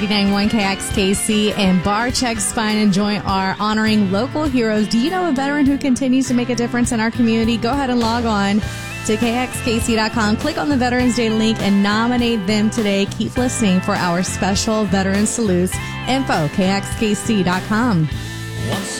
991 KXKC and Bar Check Spine and Joint are honoring local heroes. Do you know a veteran who continues to make a difference in our community? Go ahead and log on to KXKC.com. Click on the Veterans Day link and nominate them today. Keep listening for our special Veteran Salutes. Info, KXKC.com. Once